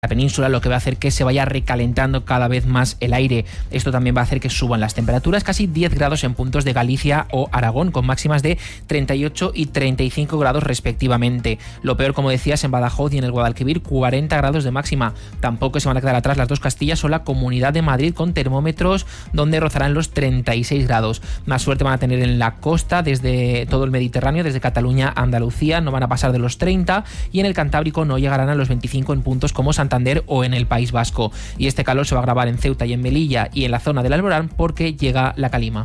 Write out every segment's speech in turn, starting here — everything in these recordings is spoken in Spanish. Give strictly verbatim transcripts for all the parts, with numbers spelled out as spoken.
la península, lo que va a hacer que se vaya recalentando cada vez más el aire. Esto también va a hacer que suban las temperaturas, casi diez grados en puntos de Galicia o Aragón, con máximas de treinta y ocho y treinta y cinco grados respectivamente. Lo peor, como decías, en Badajoz y en el Guadalquivir, cuarenta grados de máxima. Tampoco se van a quedar atrás las dos Castillas o la Comunidad de Madrid, con termómetros donde rozarán los treinta y seis grados. Más suerte van a tener en la costa, desde todo el Mediterráneo, desde Cataluña a Andalucía, no van a pasar de los treinta, y en el Cantábrico no llegarán a los veinticinco en puntos como Santander o en el País Vasco. Y este calor se va a agravar en Ceuta y en Melilla y en la zona del Alborán porque llega la calima.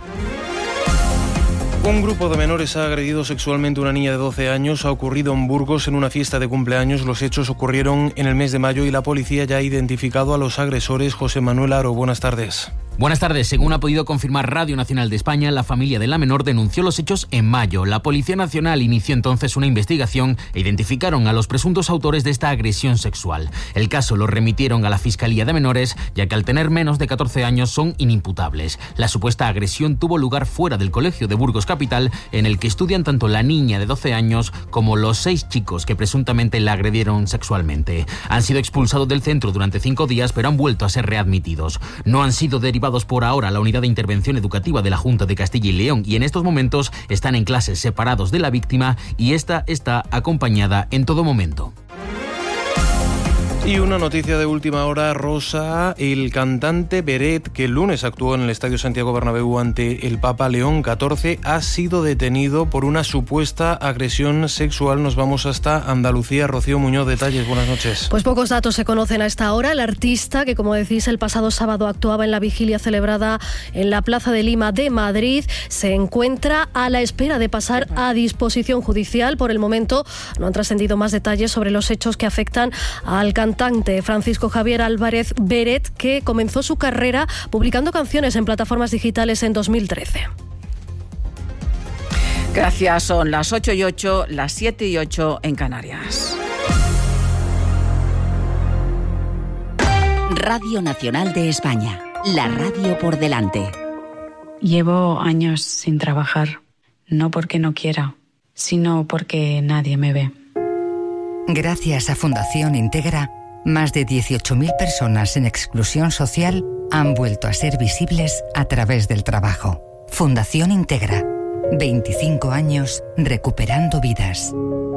Un grupo de menores ha agredido sexualmente a una niña de doce años. Ha ocurrido en Burgos en una fiesta de cumpleaños. Los hechos ocurrieron en el mes de mayo y la policía ya ha identificado a los agresores. José Manuel Aro, buenas tardes. Buenas tardes. Según ha podido confirmar Radio Nacional de España, la familia de la menor denunció los hechos en mayo. La Policía Nacional inició entonces una investigación e identificaron a los presuntos autores de esta agresión sexual. El caso lo remitieron a la Fiscalía de Menores, ya que al tener menos de catorce años son inimputables. La supuesta agresión tuvo lugar fuera del colegio de Burgos Capital, en el que estudian tanto la niña de doce años como los seis chicos que presuntamente la agredieron sexualmente. Han sido expulsados del centro durante cinco días, pero han vuelto a ser readmitidos. No han sido derivados por ahora a la Unidad de Intervención Educativa de la Junta de Castilla y León, y en estos momentos están en clases separados de la víctima, y esta está acompañada en todo momento. Y una noticia de última hora, Rosa. El cantante Beret, que el lunes actuó en el Estadio Santiago Bernabéu ante el Papa León catorce, ha sido detenido por una supuesta agresión sexual. Nos vamos hasta Andalucía. Rocío Muñoz, detalles, buenas noches. Pues pocos datos se conocen a esta hora. El artista, que como decís, el pasado sábado actuaba en la vigilia celebrada en la Plaza de Lima de Madrid, se encuentra a la espera de pasar a disposición judicial. Por el momento no han trascendido más detalles sobre los hechos que afectan al cantante Francisco Javier Álvarez Beret, que comenzó su carrera publicando canciones en plataformas digitales en dos mil trece. Gracias, son las ocho y ocho, las siete y ocho en Canarias. Radio Nacional de España, la radio por delante. Llevo años sin trabajar, no porque no quiera, sino porque nadie me ve. Gracias a Fundación Integra, más de dieciocho mil personas en exclusión social han vuelto a ser visibles a través del trabajo. Fundación Integra, veinticinco años recuperando vidas.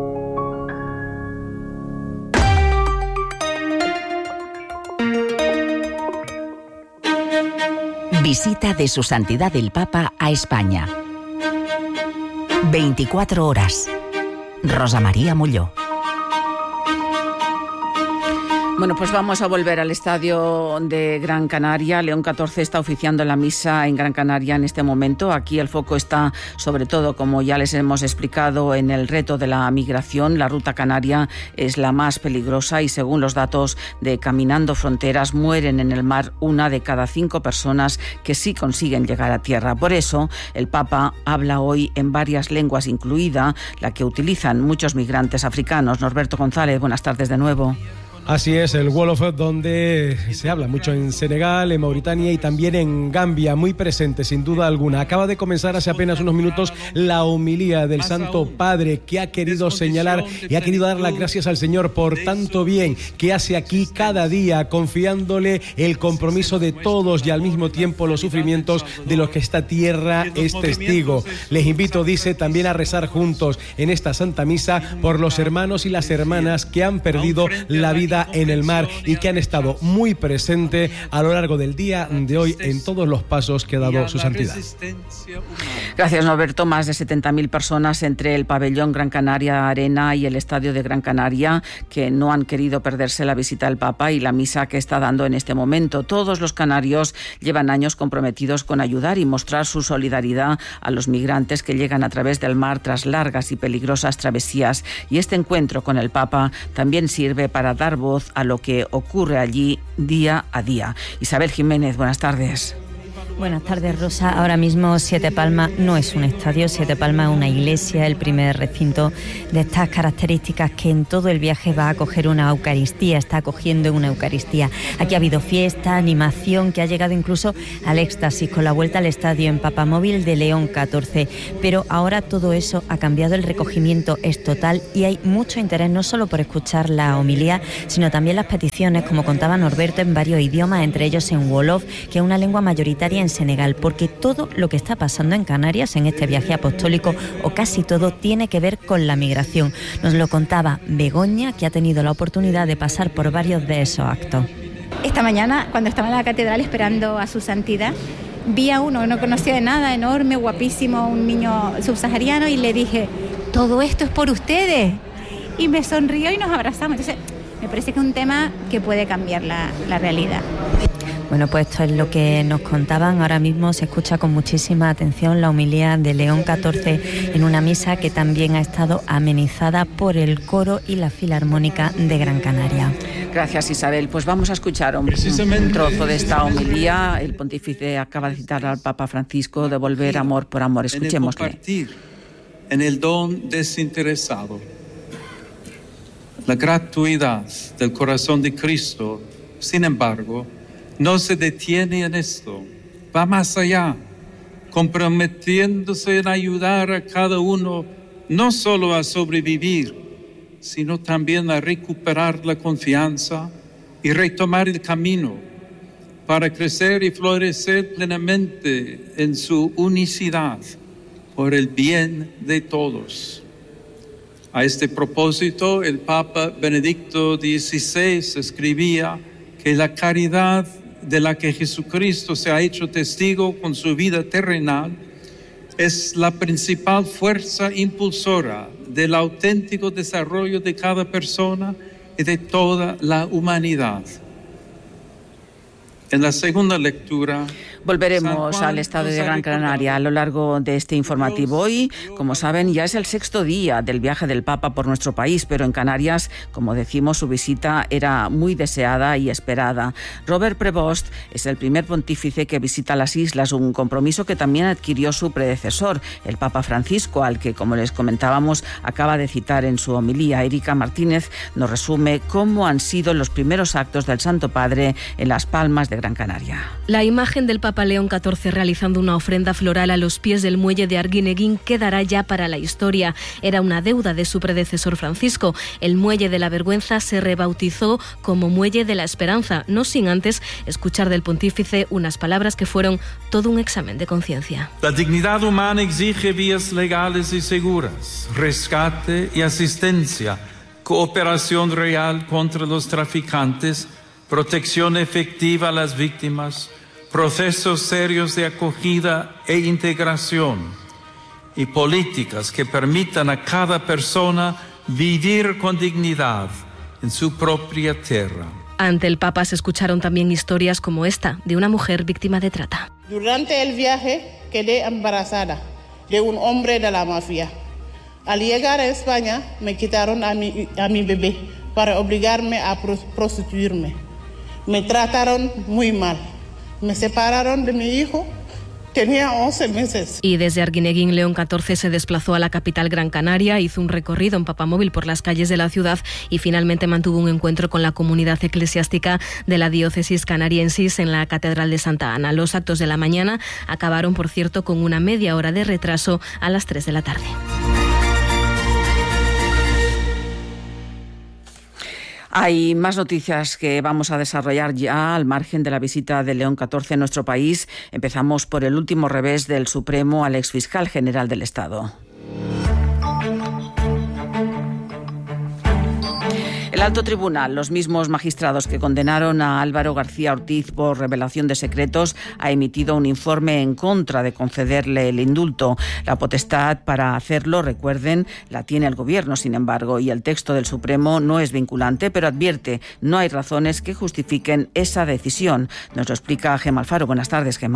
Visita de Su Santidad el Papa a España. veinticuatro horas. Rosa María Molló. Bueno, pues vamos a volver al estadio de Gran Canaria. León catorce está oficiando la misa en Gran Canaria en este momento. Aquí el foco está, sobre todo, como ya les hemos explicado, en el reto de la migración. La ruta canaria es la más peligrosa y, según los datos de Caminando Fronteras, mueren en el mar una de cada cinco personas que sí consiguen llegar a tierra. Por eso, el Papa habla hoy en varias lenguas, incluida la que utilizan muchos migrantes africanos. Norberto González, buenas tardes de nuevo. Así es, el Wolof, donde se habla mucho en Senegal, en Mauritania y también en Gambia, muy presente sin duda alguna. Acaba de comenzar hace apenas unos minutos la homilía del Santo Padre, que ha querido señalar y ha querido dar las gracias al Señor por tanto bien que hace aquí cada día, confiándole el compromiso de todos y al mismo tiempo los sufrimientos de los que esta tierra es testigo. Les invito, dice, también a rezar juntos en esta Santa Misa por los hermanos y las hermanas que han perdido la vida en el mar y que han estado muy presentes a lo largo del día de hoy en todos los pasos que ha dado su santidad. Gracias, Norberto. Más de setenta mil personas entre el pabellón Gran Canaria Arena y el estadio de Gran Canaria que no han querido perderse la visita del Papa y la misa que está dando en este momento. Todos los canarios llevan años comprometidos con ayudar y mostrar su solidaridad a los migrantes que llegan a través del mar tras largas y peligrosas travesías. Y este encuentro con el Papa también sirve para dar voz a lo que ocurre allí día a día. Isabel Jiménez, buenas tardes. Buenas tardes, Rosa. Ahora mismo Siete Palmas no es un estadio, Siete Palmas es una iglesia, el primer recinto de estas características que en todo el viaje va a acoger una Eucaristía, está acogiendo una Eucaristía. Aquí ha habido fiesta, animación, que ha llegado incluso al éxtasis con la vuelta al estadio en Papamóvil de León catorce. Pero ahora todo eso ha cambiado, el recogimiento es total y hay mucho interés no solo por escuchar la homilía, sino también las peticiones, como contaba Norberto, en varios idiomas, entre ellos en Wolof, que es una lengua mayoritaria en Senegal, porque todo lo que está pasando en Canarias en este viaje apostólico, o casi todo, tiene que ver con la migración. Nos lo contaba Begoña, que ha tenido la oportunidad de pasar por varios de esos actos. Esta mañana, cuando estaba en la catedral esperando a su santidad, vi a uno que no conocía de nada, enorme, guapísimo, un niño subsahariano, y le dije, todo esto es por ustedes. Y me sonrió y nos abrazamos. Entonces, me parece que es un tema que puede cambiar la, la realidad. Bueno, pues esto es lo que nos contaban. Ahora mismo se escucha con muchísima atención la homilía de León catorce en una misa que también ha estado amenizada por el coro y la Filarmónica de Gran Canaria. Gracias, Isabel. Pues vamos a escuchar un, un trozo de esta homilía. El pontífice acaba de citar al Papa Francisco, devolver amor por amor. Escuchémosle. En el don desinteresado. La gratuidad del corazón de Cristo, sin embargo, no se detiene en esto, va más allá, comprometiéndose en ayudar a cada uno no solo a sobrevivir, sino también a recuperar la confianza y retomar el camino para crecer y florecer plenamente en su unicidad por el bien de todos. A este propósito, el Papa Benedicto dieciséis escribía que la caridad de la que Jesucristo se ha hecho testigo con su vida terrenal es la principal fuerza impulsora del auténtico desarrollo de cada persona y de toda la humanidad. En la segunda lectura volveremos al estado de Gran Canaria a lo largo de este informativo. Hoy, como saben, ya es el sexto día del viaje del Papa por nuestro país, pero en Canarias, como decimos, su visita era muy deseada y esperada. Robert Prevost es el primer pontífice que visita las islas, un compromiso que también adquirió su predecesor, el Papa Francisco, al que, como les comentábamos, acaba de citar en su homilía. Erika Martínez nos resume cómo han sido los primeros actos del Santo Padre en Las Palmas de Gran Canaria. La imagen del Papa León catorce realizando una ofrenda floral a los pies del muelle de Arguineguín quedará ya para la historia. Era una deuda de su predecesor Francisco. El muelle de la vergüenza se rebautizó como muelle de la esperanza, no sin antes escuchar del pontífice unas palabras que fueron todo un examen de conciencia. La dignidad humana exige vías legales y seguras, rescate y asistencia, cooperación real contra los traficantes, protección efectiva a las víctimas, procesos serios de acogida e integración y políticas que permitan a cada persona vivir con dignidad en su propia tierra. Ante el Papa se escucharon también historias como esta de una mujer víctima de trata. Durante el viaje quedé embarazada de un hombre de la mafia. Al llegar a España me quitaron a mi, a mi bebé para obligarme a prostituirme. Me trataron muy mal. Me separaron de mi hijo. Tenía once meses. Y desde Arguineguín, León catorce se desplazó a la capital Gran Canaria, hizo un recorrido en papamóvil por las calles de la ciudad y finalmente mantuvo un encuentro con la comunidad eclesiástica de la diócesis canariensis en la Catedral de Santa Ana. Los actos de la mañana acabaron, por cierto, con una media hora de retraso a las tres de la tarde. Hay más noticias que vamos a desarrollar ya al margen de la visita de León catorce a nuestro país. Empezamos por el último revés del Supremo al exfiscal general del Estado. El alto tribunal, los mismos magistrados que condenaron a Álvaro García Ortiz por revelación de secretos, ha emitido un informe en contra de concederle el indulto. La potestad para hacerlo, recuerden, la tiene el Gobierno, sin embargo, y el texto del Supremo no es vinculante, pero advierte, no hay razones que justifiquen esa decisión. Nos lo explica Gemma Alfaro. Buenas tardes, Gemma.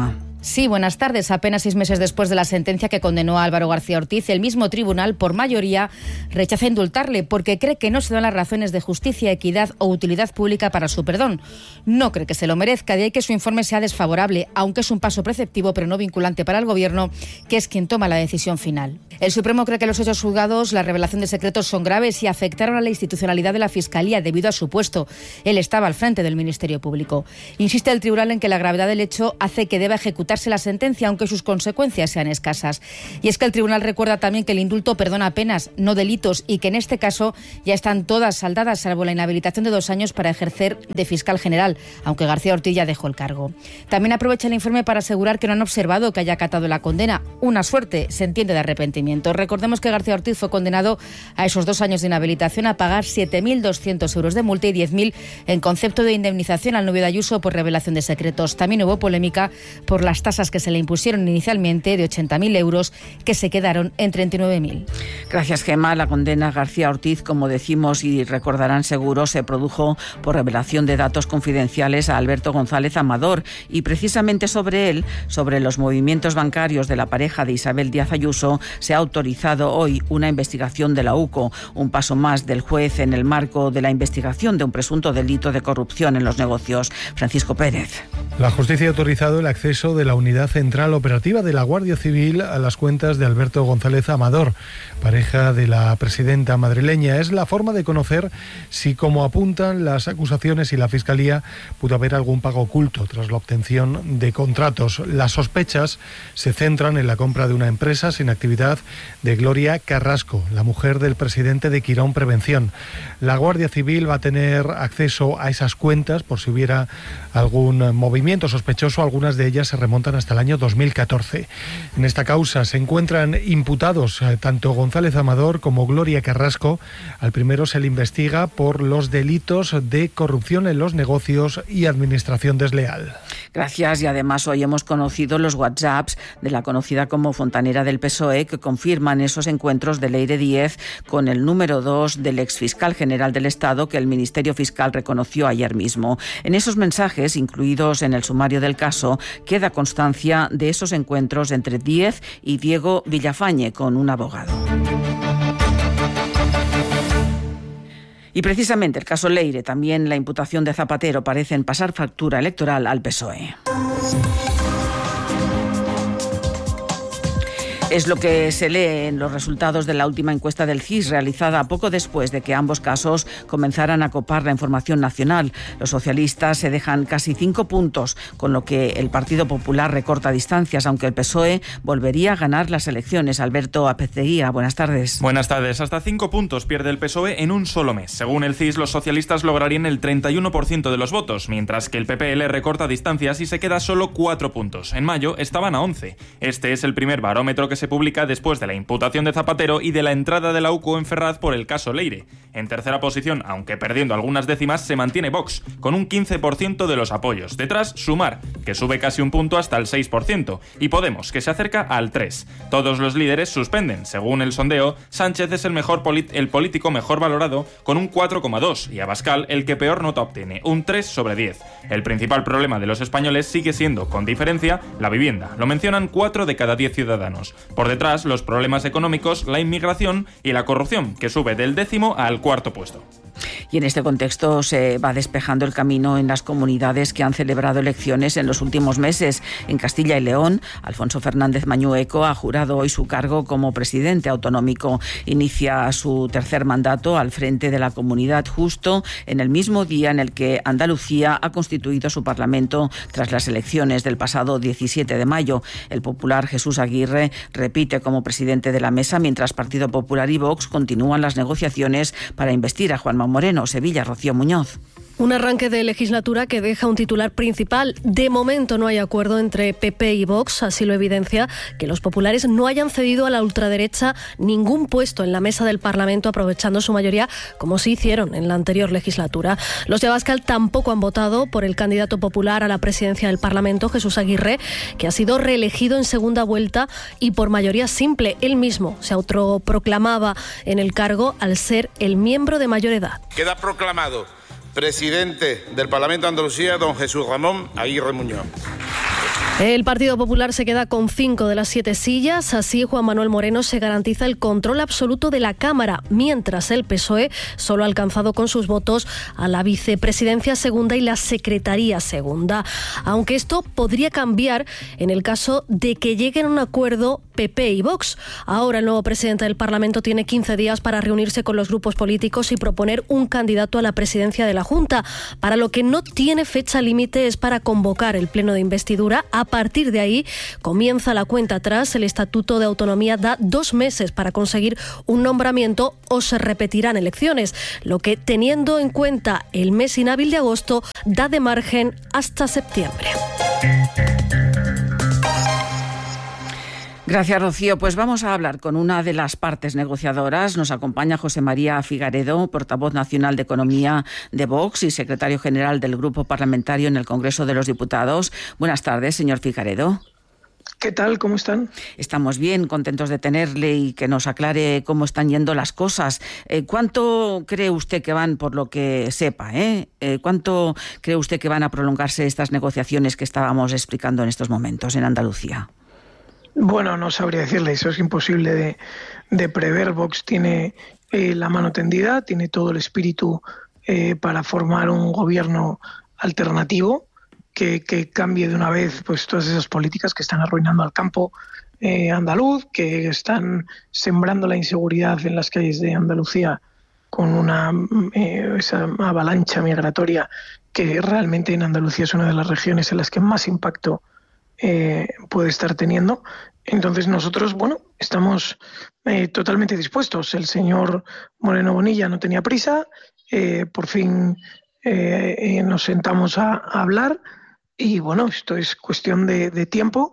Sí, buenas tardes. Apenas seis meses después de la sentencia que condenó a Álvaro García Ortiz, el mismo tribunal, por mayoría, rechaza indultarle porque cree que no se dan las razones de justicia, equidad o utilidad pública para su perdón. No cree que se lo merezca, de ahí que su informe sea desfavorable, aunque es un paso preceptivo pero no vinculante para el Gobierno, que es quien toma la decisión final. El Supremo cree que los hechos juzgados, la revelación de secretos, son graves y afectaron a la institucionalidad de la Fiscalía debido a su puesto. Él estaba al frente del Ministerio Público. Insiste el tribunal en que la gravedad del hecho hace que deba ejecutarse la sentencia, aunque sus consecuencias sean escasas. Y es que el tribunal recuerda también que el indulto perdona penas, no delitos, y que en este caso ya están todas saldadas, salvo la inhabilitación de dos años para ejercer de fiscal general, aunque García Ortiz ya dejó el cargo. También aprovecha el informe para asegurar que no han observado que haya acatado la condena. Una suerte, se entiende, de arrepentimiento. Recordemos que García Ortiz fue condenado a esos dos años de inhabilitación, a pagar siete mil doscientos euros de multa y diez mil en concepto de indemnización al novio de Ayuso por revelación de secretos. También hubo polémica por las tasas que se le impusieron inicialmente de ochenta mil euros, que se quedaron en treinta y nueve mil. Gracias, Gemma. La condena a García Ortiz, como decimos y recordarán seguro, se produjo por revelación de datos confidenciales a Alberto González Amador, y precisamente sobre él, sobre los movimientos bancarios de la pareja de Isabel Díaz Ayuso, se ha autorizado hoy una investigación de la UCO, un paso más del juez en el marco de la investigación de un presunto delito de corrupción en los negocios. Francisco Pérez. La justicia ha autorizado el acceso de la Unidad Central Operativa de la Guardia Civil a las cuentas de Alberto González Amador, pareja de la presidenta madrileña. Es la forma de conocer si, como apuntan las acusaciones y la Fiscalía, pudo haber algún pago oculto tras la obtención de contratos. Las sospechas se centran en la compra de una empresa sin actividad de Gloria Carrasco, la mujer del presidente de Quirón Prevención. La Guardia Civil va a tener acceso a esas cuentas por si hubiera algún movimiento sospechoso. Algunas de ellas se remontan hasta el año dos mil catorce. En esta causa se encuentran imputados eh, tanto González Amador como Gloria Carrasco. Al primero se le investiga por los delitos de corrupción en los negocios y administración desleal. Gracias. Y además hoy hemos conocido los WhatsApps de la conocida como fontanera del P S O E, que confirman esos encuentros de Leire Díez con el número dos del exfiscal general del Estado, que el Ministerio Fiscal reconoció ayer mismo. En esos mensajes, incluidos en el sumario del caso, queda constancia de esos encuentros entre Díez y Diego Villafañe con un abogado. Y precisamente el caso Leire, también la imputación de Zapatero, parecen pasar factura electoral al P S O E. Es lo que se lee en los resultados de la última encuesta del C I S, realizada poco después de que ambos casos comenzaran a copar la información nacional. Los socialistas se dejan casi cinco puntos, con lo que el Partido Popular recorta distancias, aunque el P S O E volvería a ganar las elecciones. Alberto Apeceguía, buenas tardes. Buenas tardes. Hasta cinco puntos pierde el P S O E en un solo mes. Según el C I S, los socialistas lograrían el treinta y uno por ciento de los votos, mientras que el P P L recorta distancias y se queda solo cuatro puntos. En mayo estaban a once. Este es el primer barómetro que se publica después de la imputación de Zapatero y de la entrada de la U C O en Ferraz por el caso Leire. En tercera posición, aunque perdiendo algunas décimas, se mantiene Vox, con un quince por ciento de los apoyos. Detrás, Sumar, que sube casi un punto hasta el seis por ciento, y Podemos, que se acerca al tres por ciento. Todos los líderes suspenden. Según el sondeo, Sánchez es el, mejor polit- el político mejor valorado, con un cuatro coma dos, y Abascal el que peor nota obtiene, un tres sobre diez. El principal problema de los españoles sigue siendo, con diferencia, la vivienda. Lo mencionan cuatro de cada diez ciudadanos. Por detrás, los problemas económicos, la inmigración y la corrupción, que sube del décimo al cuarto puesto. Y en este contexto se va despejando el camino en las comunidades que han celebrado elecciones en los últimos meses. En Castilla y León, Alfonso Fernández Mañueco ha jurado hoy su cargo como presidente autonómico. Inicia su tercer mandato al frente de la comunidad, justo en el mismo día en el que Andalucía ha constituido su parlamento tras las elecciones del pasado diecisiete de mayo. El popular Jesús Aguirre repite como presidente de la mesa, mientras Partido Popular y Vox continúan las negociaciones para investir a Juanma Moreno. Sevilla, Rocío Muñoz. Un arranque de legislatura que deja un titular principal. De momento no hay acuerdo entre P P y Vox, así lo evidencia que los populares no hayan cedido a la ultraderecha ningún puesto en la mesa del Parlamento, aprovechando su mayoría, como sí hicieron en la anterior legislatura. Los de Abascal tampoco han votado por el candidato popular a la presidencia del Parlamento, Jesús Aguirre, que ha sido reelegido en segunda vuelta y por mayoría simple. Él mismo se autoproclamaba en el cargo al ser el miembro de mayor edad. Queda proclamado presidente del Parlamento de Andalucía, don Jesús Ramón Aguirre Muñoz. El Partido Popular se queda con cinco de las siete sillas, así Juan Manuel Moreno se garantiza el control absoluto de la Cámara, mientras el P S O E solo ha alcanzado con sus votos a la vicepresidencia segunda y la secretaría segunda. Aunque esto podría cambiar en el caso de que lleguen a un acuerdo P P y Vox. Ahora el nuevo presidente del Parlamento tiene quince días para reunirse con los grupos políticos y proponer un candidato a la presidencia de la Junta. Para lo que no tiene fecha límite es para convocar el pleno de investidura. A partir de ahí comienza la cuenta atrás. El Estatuto de Autonomía da dos meses para conseguir un nombramiento o se repetirán elecciones, lo que, teniendo en cuenta el mes inhábil de agosto, da de margen hasta septiembre. Gracias, Rocío. Pues vamos a hablar con una de las partes negociadoras. Nos acompaña José María Figaredo, portavoz nacional de Economía de Vox y secretario general del Grupo Parlamentario en el Congreso de los Diputados. Buenas tardes, señor Figaredo. ¿Qué tal? ¿Cómo están? Estamos bien, contentos de tenerle y que nos aclare cómo están yendo las cosas. Eh, ¿Cuánto cree usted que van, por lo que sepa, eh? Eh, cuánto cree usted que van a prolongarse estas negociaciones que estábamos explicando en estos momentos en Andalucía? Bueno, no sabría decirle, eso es imposible de, de prever. Vox tiene eh, la mano tendida, tiene todo el espíritu eh, para formar un gobierno alternativo que, que cambie de una vez pues todas esas políticas que están arruinando al campo eh, andaluz, que están sembrando la inseguridad en las calles de Andalucía con una eh, esa avalancha migratoria que realmente en Andalucía es una de las regiones en las que más impacto Eh, puede estar teniendo. Entonces nosotros, bueno, estamos eh, totalmente dispuestos. El señor Moreno Bonilla no tenía prisa, eh, por fin eh, eh, nos sentamos a, a hablar y bueno, esto es cuestión de, de tiempo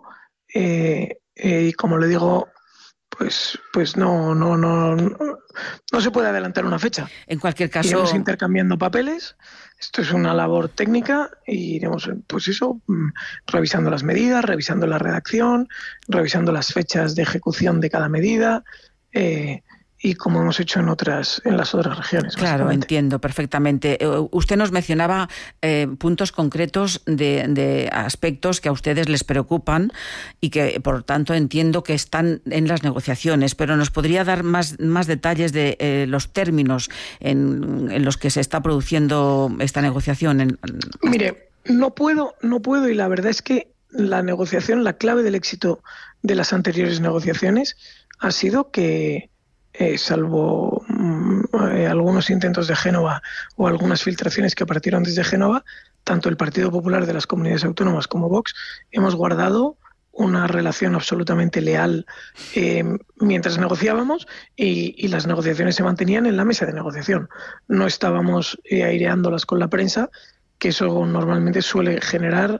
eh, eh, y como le digo, pues pues no, no, no, no, no se puede adelantar una fecha. En cualquier caso, iremos intercambiando papeles. Esto es una labor técnica y iremos, pues eso, revisando las medidas, revisando la redacción, revisando las fechas de ejecución de cada medida eh, y como hemos hecho en otras, en las otras regiones. Claro, entiendo perfectamente. Usted nos mencionaba eh, puntos concretos de, de aspectos que a ustedes les preocupan y que, por tanto, entiendo que están en las negociaciones, pero ¿nos podría dar más, más detalles de eh, los términos en, en los que se está produciendo esta negociación? En... Mire, no puedo, no puedo y la verdad es que la negociación, la clave del éxito de las anteriores negociaciones ha sido que Eh, salvo eh, algunos intentos de Génova o algunas filtraciones que partieron desde Génova, tanto el Partido Popular de las Comunidades Autónomas como Vox hemos guardado una relación absolutamente leal eh, mientras negociábamos y, y las negociaciones se mantenían en la mesa de negociación. No estábamos eh, aireándolas con la prensa, que eso normalmente suele generar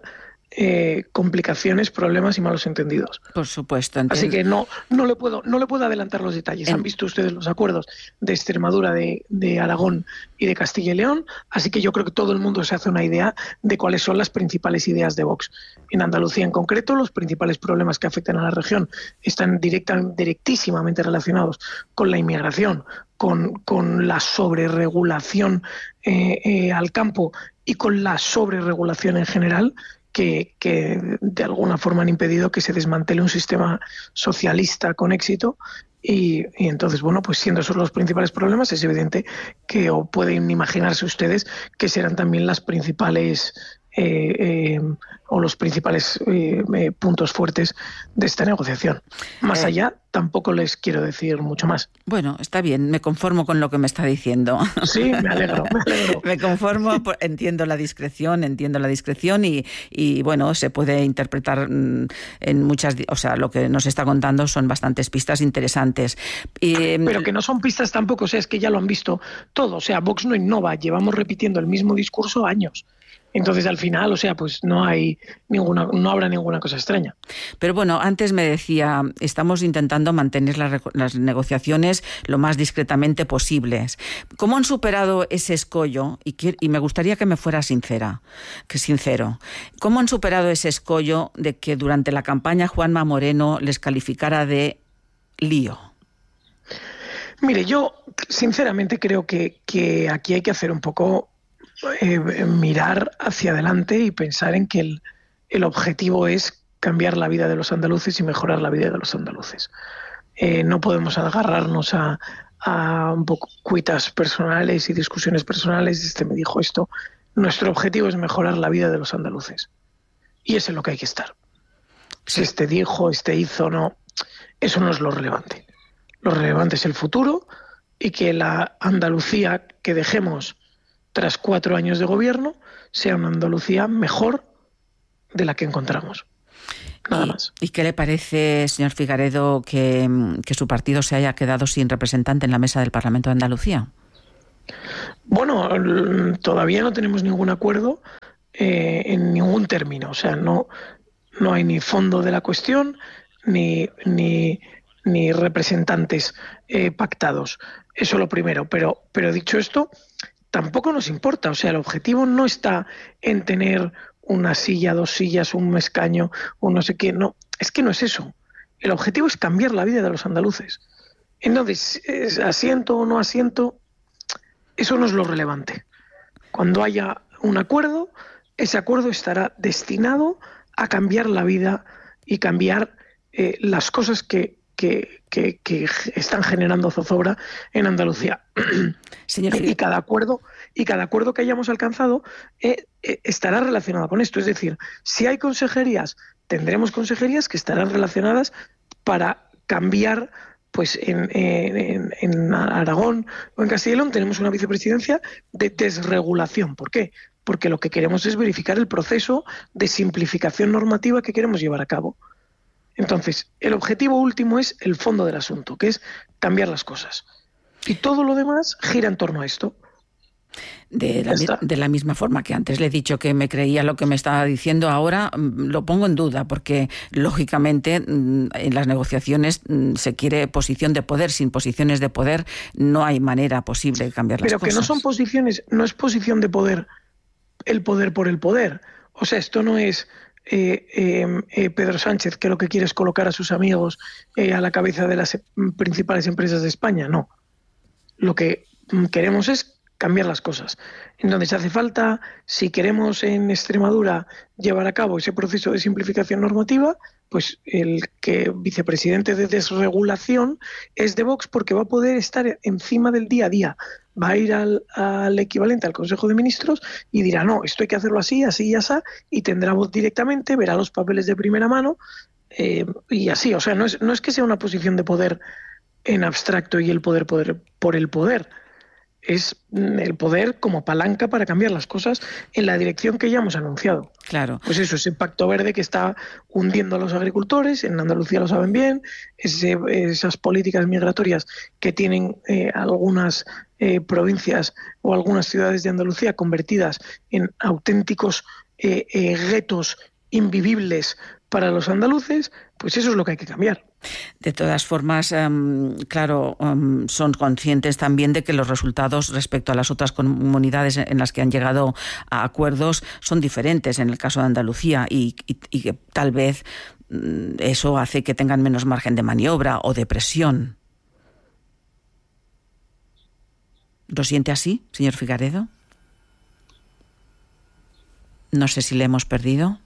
Eh, complicaciones, problemas y malos entendidos. Por supuesto. Entiendo. Así que no, no le puedo, no le puedo adelantar los detalles. En... Han visto ustedes los acuerdos de Extremadura, de, de Aragón y de Castilla y León, así que yo creo que todo el mundo se hace una idea de cuáles son las principales ideas de Vox. En Andalucía en concreto, los principales problemas que afectan a la región están directa, directísimamente relacionados con la inmigración, con, con la sobreregulación eh, eh, al campo y con la sobreregulación en general, Que, que de alguna forma han impedido que se desmantele un sistema socialista con éxito y, y entonces, bueno, pues siendo esos los principales problemas, es evidente que o pueden imaginarse ustedes que serán también las principales eh, eh, o los principales eh, eh, puntos fuertes de esta negociación. Más eh, allá, tampoco les quiero decir mucho más. Bueno, está bien, me conformo con lo que me está diciendo. Sí, me alegro, me alegro. Me conformo, entiendo la discreción, entiendo la discreción y, y bueno, se puede interpretar en muchas, o sea, lo que nos está contando son bastantes pistas interesantes. Y, pero que no son pistas tampoco, o sea, es que ya lo han visto todo, o sea, Vox no innova, llevamos repitiendo el mismo discurso años. Entonces, al final, o sea, pues no hay ninguna, no habrá ninguna cosa extraña. Pero bueno, antes me decía, estamos intentando mantener las, las negociaciones lo más discretamente posibles. ¿Cómo han superado ese escollo? Y, que, y me gustaría que me fuera sincera, que sincero. ¿Cómo han superado ese escollo de que durante la campaña Juanma Moreno les calificara de lío? Mire, yo sinceramente creo que, que aquí hay que hacer un poco... Eh, mirar hacia adelante y pensar en que el, el objetivo es cambiar la vida de los andaluces y mejorar la vida de los andaluces. Eh, no podemos agarrarnos a, a un poco cuitas personales y discusiones personales. Este me dijo esto. Nuestro objetivo es mejorar la vida de los andaluces. Y es en lo que hay que estar. Si este dijo, este hizo, no, eso no es lo relevante. Lo relevante es el futuro y que la Andalucía que dejemos tras cuatro años de gobierno sea una Andalucía mejor de la que encontramos. Nada ¿Y, más. ¿Y qué le parece, señor Figaredo, que, que su partido se haya quedado sin representante en la mesa del Parlamento de Andalucía? Bueno, todavía no tenemos ningún acuerdo eh, en ningún término. O sea, no... No hay ni fondo de la cuestión, ni, ni, ni representantes eh, pactados. Eso lo primero. Pero, pero dicho esto, tampoco nos importa. O sea, el objetivo no está en tener una silla, dos sillas, un escaño, un no sé qué. No, es que no es eso. El objetivo es cambiar la vida de los andaluces. Entonces, es asiento o no asiento, eso no es lo relevante. Cuando haya un acuerdo, ese acuerdo estará destinado a cambiar la vida y cambiar eh, las cosas que, que, que, que están generando zozobra en Andalucía. Señor y cada acuerdo y cada acuerdo que hayamos alcanzado eh, eh, estará relacionado con esto. Es decir, si hay consejerías, tendremos consejerías que estarán relacionadas para cambiar. Pues en, en, en Aragón o en Castilla y León tenemos una vicepresidencia de desregulación. ¿Por qué? Porque lo que queremos es verificar el proceso de simplificación normativa que queremos llevar a cabo. Entonces, el objetivo último es el fondo del asunto, que es cambiar las cosas. Y todo lo demás gira en torno a esto. De la, de la misma forma que antes le he dicho que me creía lo que me estaba diciendo, ahora lo pongo en duda, porque lógicamente en las negociaciones se quiere posición de poder. Sin posiciones de poder no hay manera posible de cambiar las Pero cosas. Pero que no son posiciones, no es posición de poder el poder por el poder. O sea, esto no es eh, eh, eh, Pedro Sánchez, que lo que quiere es colocar a sus amigos eh, a la cabeza de las principales empresas de España. No. Lo que queremos es cambiar las cosas. Entonces hace falta, si queremos en Extremadura llevar a cabo ese proceso de simplificación normativa, pues el que vicepresidente de desregulación es de Vox, porque va a poder estar encima del día a día. Va a ir al, al equivalente al Consejo de Ministros y dirá, no, esto hay que hacerlo así, así y así, y tendrá voz directamente, verá los papeles de primera mano eh, y así. O sea, no es, no es que sea una posición de poder en abstracto y el poder, poder por el poder. Es el poder como palanca para cambiar las cosas en la dirección que ya hemos anunciado. Claro. Pues eso, ese pacto verde que está hundiendo a los agricultores, en Andalucía lo saben bien, ese, esas políticas migratorias que tienen eh, algunas eh, provincias o algunas ciudades de Andalucía convertidas en auténticos eh, eh, guetos invivibles para los andaluces, pues eso es lo que hay que cambiar. De todas formas, um, claro, um, son conscientes también de que los resultados respecto a las otras comunidades en las que han llegado a acuerdos son diferentes en el caso de Andalucía y, y, y que tal vez um, eso hace que tengan menos margen de maniobra o de presión. ¿Lo siente así, señor Figaredo? No sé si le hemos perdido.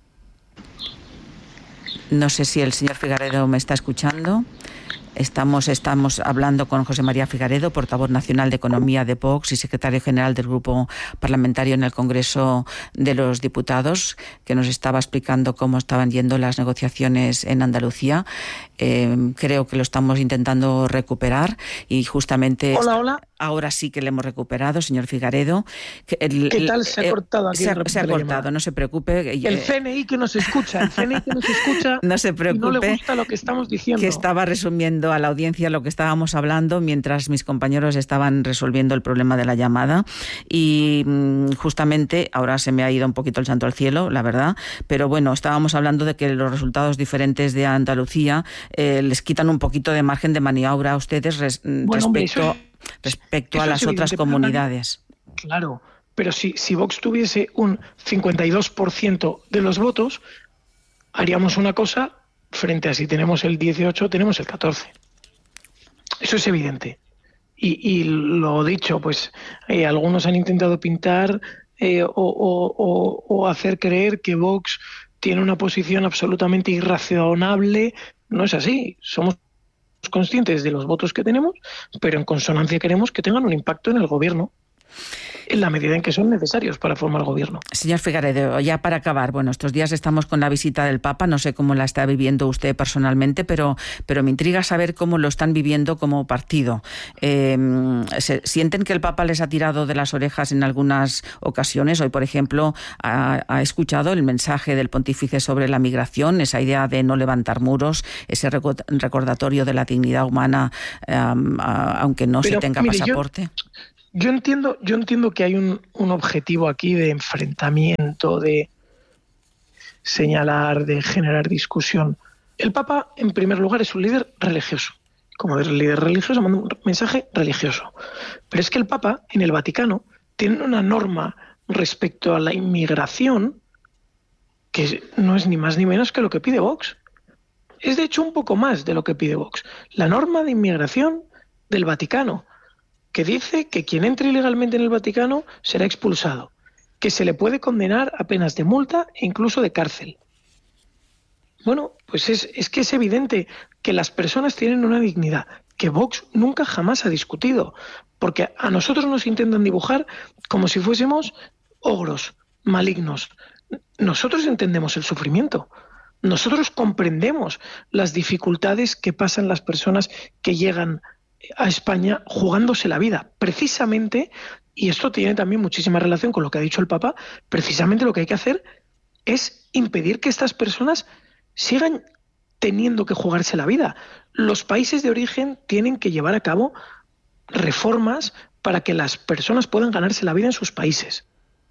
No sé si el señor Figaredo me está escuchando. Estamos, estamos hablando con José María Figaredo, portavoz nacional de Economía de Vox y secretario general del Grupo Parlamentario en el Congreso de los Diputados, que nos estaba explicando cómo estaban yendo las negociaciones en Andalucía. Eh, creo que lo estamos intentando recuperar y justamente... Hola, hola. Ahora sí que le hemos recuperado, señor Figaredo. El, ¿Qué tal se ha cortado aquí? Se ha, se ha cortado, no se preocupe. El C N I que nos escucha, el C N I que nos escucha no se preocupe, y no le gusta lo que estamos diciendo. Que estaba resumiendo a la audiencia lo que estábamos hablando mientras mis compañeros estaban resolviendo el problema de la llamada y justamente ahora se me ha ido un poquito el santo al cielo, la verdad, pero bueno, estábamos hablando de que los resultados diferentes de Andalucía eh, les quitan un poquito de margen de maniobra a ustedes res, bueno, respecto... Hombre, respecto Eso a las otras comunidades. Claro, pero si, si Vox tuviese un cincuenta y dos por ciento de los votos, haríamos una cosa frente a si tenemos el dieciocho, tenemos el catorce. Eso es evidente. Y, y lo dicho, pues eh, algunos han intentado pintar eh, o, o, o, o hacer creer que Vox tiene una posición absolutamente irrazonable. No es así. Somos conscientes de los votos que tenemos, pero en consonancia queremos que tengan un impacto en el gobierno, en la medida en que son necesarios para formar gobierno. Señor Figaredo, ya para acabar, bueno, estos días estamos con la visita del Papa, no sé cómo la está viviendo usted personalmente, pero, pero me intriga saber cómo lo están viviendo como partido. Eh, ¿se, ¿Sienten que el Papa les ha tirado de las orejas en algunas ocasiones? Hoy, por ejemplo, ha, ha escuchado el mensaje del pontífice sobre la migración, esa idea de no levantar muros, ese recordatorio de la dignidad humana, eh, aunque no pero, se tenga mire, pasaporte. Yo... Yo entiendo, yo entiendo que hay un, un objetivo aquí de enfrentamiento, de señalar, de generar discusión. El Papa, en primer lugar, es un líder religioso. Como líder religioso, manda un mensaje religioso. Pero es que el Papa, en el Vaticano, tiene una norma respecto a la inmigración que no es ni más ni menos que lo que pide Vox. Es, de hecho, un poco más de lo que pide Vox. La norma de inmigración del Vaticano, que dice que quien entre ilegalmente en el Vaticano será expulsado, que se le puede condenar a penas de multa e incluso de cárcel. Bueno, pues es, es que es evidente que las personas tienen una dignidad que Vox nunca jamás ha discutido, porque a nosotros nos intentan dibujar como si fuésemos ogros, malignos. Nosotros entendemos el sufrimiento. Nosotros comprendemos las dificultades que pasan las personas que llegan a España jugándose la vida. Precisamente, y esto tiene también muchísima relación con lo que ha dicho el Papa, precisamente lo que hay que hacer es impedir que estas personas sigan teniendo que jugarse la vida. Los países de origen tienen que llevar a cabo reformas para que las personas puedan ganarse la vida en sus países.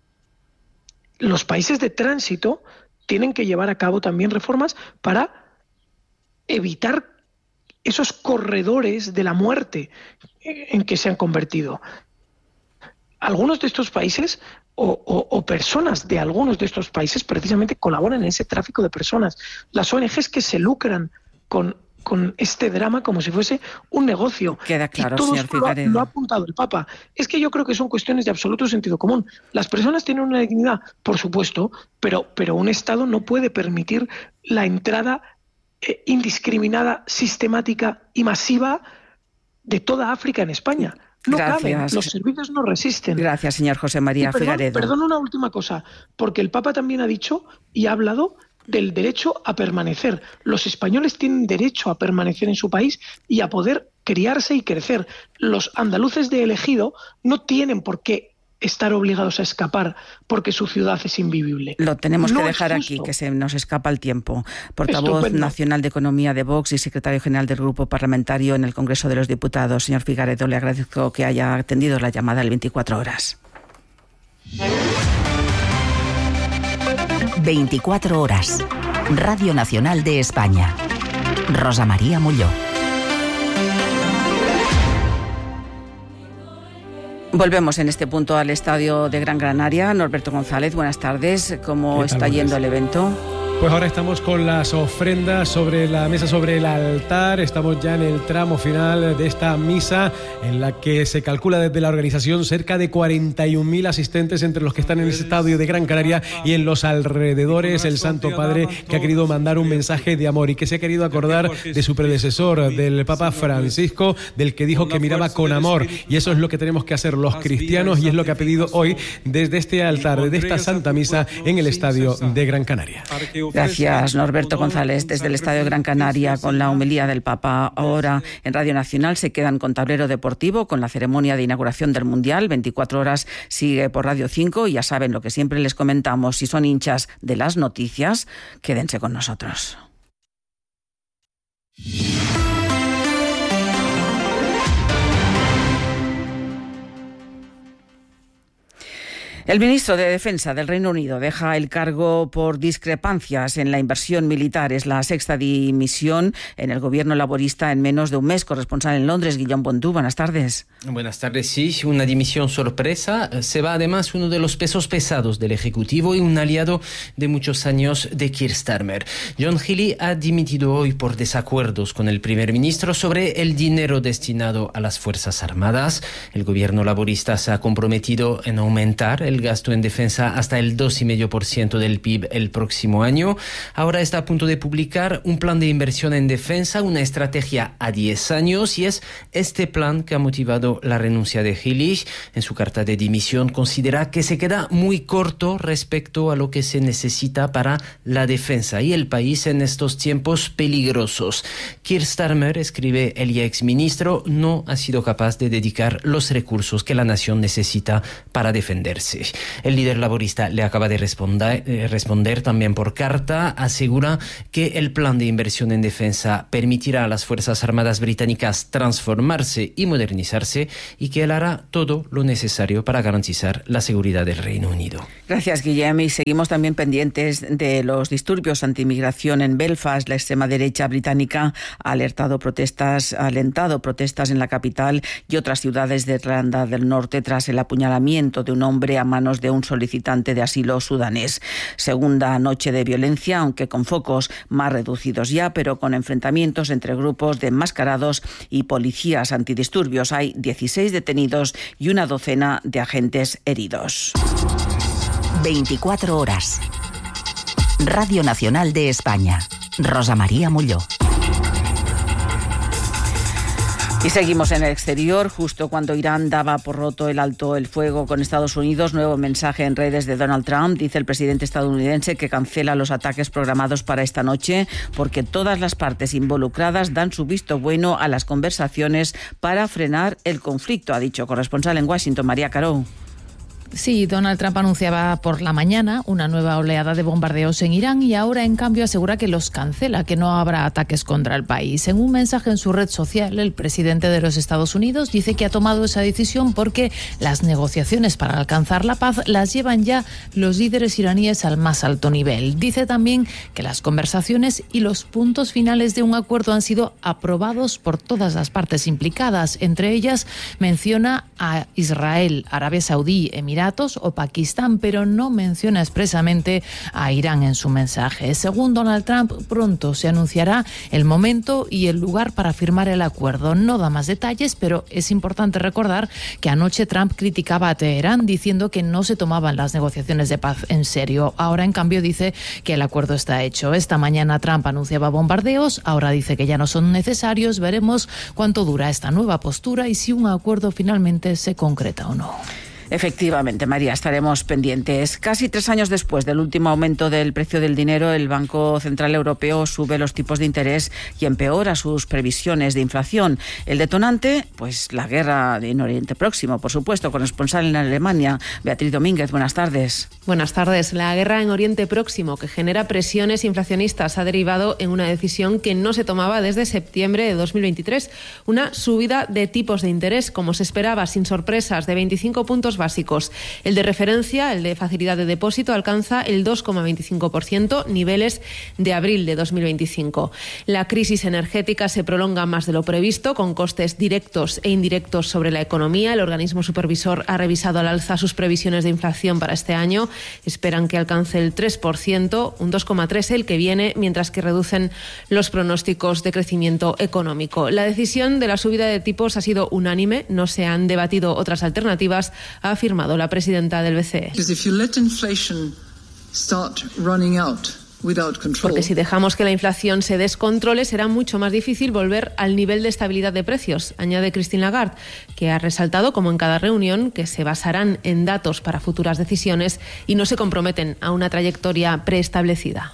Los países de tránsito tienen que llevar a cabo también reformas para evitar esos corredores de la muerte en que se han convertido. Algunos de estos países o, o, o personas de algunos de estos países precisamente colaboran en ese tráfico de personas. Las O N Ges que se lucran con, con este drama como si fuese un negocio. Queda claro, y todo señor Figaredo. Lo, lo ha apuntado el Papa. Es que yo creo que son cuestiones de absoluto sentido común. Las personas tienen una dignidad, por supuesto, pero, pero un Estado no puede permitir la entrada Eh, indiscriminada, sistemática y masiva de toda África en España. No caben, los servicios no resisten. Gracias, señor José María y perdón, Figaredo. Perdón, una última cosa, porque el Papa también ha dicho y ha hablado del derecho a permanecer. Los españoles tienen derecho a permanecer en su país y a poder criarse y crecer. Los andaluces de Ejido no tienen por qué estar obligados a escapar porque su ciudad es invivible. Lo tenemos no que dejar aquí, que se nos escapa el tiempo. Portavoz Estupendo. Nacional de Economía de Vox y secretario general del Grupo Parlamentario en el Congreso de los Diputados. Señor Figaredo, le agradezco que haya atendido la llamada del veinticuatro horas. veinticuatro horas. Radio Nacional de España. Rosa María Molló. Volvemos en este punto al estadio de Gran Canaria. Norberto González, buenas tardes. ¿Cómo está yendo el evento? Pues ahora estamos con las ofrendas sobre la mesa, sobre el altar. Estamos ya en el tramo final de esta misa en la que se calcula desde la organización cerca de cuarenta y un mil asistentes entre los que están en el estadio de Gran Canaria y en los alrededores. El Santo Padre que ha querido mandar un mensaje de amor y que se ha querido acordar de su predecesor, del Papa Francisco, del que dijo que miraba con amor. Y eso es lo que tenemos que hacer los cristianos y es lo que ha pedido hoy desde este altar, desde esta Santa Misa en el estadio de Gran Canaria. Gracias, Norberto González, desde el Estadio Gran Canaria con la homilía del Papa. Ahora en Radio Nacional se quedan con tablero deportivo, con la ceremonia de inauguración del Mundial. veinticuatro horas sigue por Radio cinco y ya saben lo que siempre les comentamos. Si son hinchas de las noticias, quédense con nosotros. El ministro de Defensa del Reino Unido deja el cargo por discrepancias en la inversión militar. Es la sexta dimisión en el gobierno laborista en menos de un mes. Corresponsal en Londres, Guillaume Bontú, buenas tardes. Buenas tardes, sí, una dimisión sorpresa. Se va además uno de los pesos pesados del Ejecutivo y un aliado de muchos años de Keir Starmer. John Healey ha dimitido hoy por desacuerdos con el primer ministro sobre el dinero destinado a las Fuerzas Armadas. El gobierno laborista se ha comprometido en aumentar el el gasto en defensa hasta el dos coma cinco por ciento del P I B el próximo año. Ahora está a punto de publicar un plan de inversión en defensa, una estrategia a diez años, y es este plan que ha motivado la renuncia de Healy. En su carta de dimisión considera que se queda muy corto respecto a lo que se necesita para la defensa y el país en estos tiempos peligrosos. Keir Starmer, escribe el exministro, no ha sido capaz de dedicar los recursos que la nación necesita para defenderse. El líder laborista le acaba de responder, eh, responder también por carta. Asegura que el plan de inversión en defensa permitirá a las Fuerzas Armadas británicas transformarse y modernizarse, y que él hará todo lo necesario para garantizar la seguridad del Reino Unido. Gracias, Guillem. Y seguimos también pendientes de los disturbios anti-inmigración en Belfast. La extrema derecha británica ha alertado protestas, ha alentado protestas en la capital y otras ciudades de Irlanda del Norte tras el apuñalamiento de un hombre a manos de un solicitante de asilo sudanés. Segunda noche de violencia, aunque con focos más reducidos ya, pero con enfrentamientos entre grupos de enmascarados y policías antidisturbios. Hay dieciséis detenidos y una docena de agentes heridos. veinticuatro horas. Radio Nacional de España. Rosa María Molló. Y seguimos en el exterior. Justo cuando Irán daba por roto el alto el fuego con Estados Unidos, nuevo mensaje en redes de Donald Trump. Dice el presidente estadounidense que cancela los ataques programados para esta noche porque todas las partes involucradas dan su visto bueno a las conversaciones para frenar el conflicto, ha dicho. Corresponsal en Washington, María Caró. Sí, Donald Trump anunciaba por la mañana una nueva oleada de bombardeos en Irán y ahora, en cambio, asegura que los cancela, que no habrá ataques contra el país. En un mensaje en su red social, el presidente de los Estados Unidos dice que ha tomado esa decisión porque las negociaciones para alcanzar la paz las llevan ya los líderes iraníes al más alto nivel. Dice también que las conversaciones y los puntos finales de un acuerdo han sido aprobados por todas las partes implicadas. Entre ellas menciona a Israel, Arabia Saudí, Emiratos o Pakistán, pero no menciona expresamente a Irán en su mensaje. Según Donald Trump, pronto se anunciará el momento y el lugar para firmar el acuerdo. No da más detalles, pero es importante recordar que anoche Trump criticaba a Teherán diciendo que no se tomaban las negociaciones de paz en serio. Ahora, en cambio, dice que el acuerdo está hecho. Esta mañana Trump anunciaba bombardeos, ahora dice que ya no son necesarios. Veremos cuánto dura esta nueva postura y si un acuerdo finalmente se concreta o no. Efectivamente, María, estaremos pendientes. Casi tres años después del último aumento del precio del dinero, el Banco Central Europeo sube los tipos de interés y empeora sus previsiones de inflación. El detonante, pues la guerra en Oriente Próximo, por supuesto. Corresponsal en Alemania, Beatriz Domínguez, buenas tardes. Buenas tardes. La guerra en Oriente Próximo, que genera presiones inflacionistas, ha derivado en una decisión que no se tomaba desde septiembre de dos mil veintitrés, una subida de tipos de interés, como se esperaba, sin sorpresas, de veinticinco puntos básicos. El de referencia, el de facilidad de depósito, alcanza el dos coma veinticinco por ciento, niveles de abril de dos mil veinticinco. La crisis energética se prolonga más de lo previsto, con costes directos e indirectos sobre la economía. El organismo supervisor ha revisado al alza sus previsiones de inflación para este año. Esperan que alcance el tres por ciento, un dos coma tres por ciento el que viene, mientras que reducen los pronósticos de crecimiento económico. La decisión de la subida de tipos ha sido unánime, no se han debatido otras alternativas, ha afirmado la presidenta del B C E. Porque si dejamos que la inflación se descontrole, será mucho más difícil volver al nivel de estabilidad de precios, añade Christine Lagarde, que ha resaltado, como en cada reunión, que se basarán en datos para futuras decisiones y no se comprometen a una trayectoria preestablecida.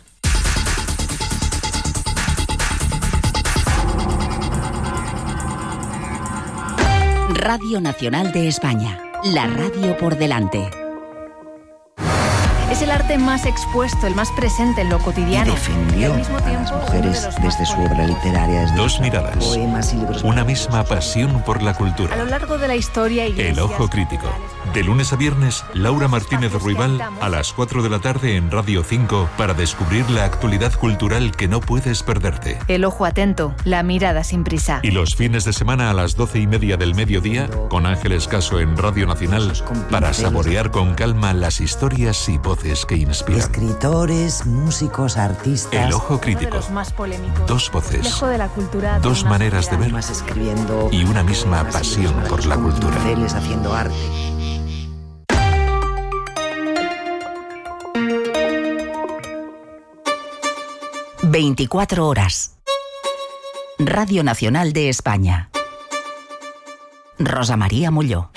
Radio Nacional de España. La radio por delante. Es el arte más expuesto, el más presente en lo cotidiano. Y defendió al mismo tiempo, a las mujeres de desde su obra literaria. Desde Dos miradas, poemas y libros. Una misma pasión por la cultura. A lo largo de la historia... El Ojo Crítico. De lunes a viernes, Laura Martínez Ruibal a las cuatro de la tarde en Radio cinco para descubrir la actualidad cultural que no puedes perderte. El ojo atento, la mirada sin prisa. Y los fines de semana a las doce y media del mediodía, con Ángeles Caso en Radio Nacional, para saborear con calma las historias y voces que inspiran. Escritores, músicos, artistas. El Ojo Crítico. Dos voces, de la cultura, dos maneras de ver y una misma pasión por la cultura. Haciendo arte. veinticuatro horas. Radio Nacional de España. Rosa María Molló.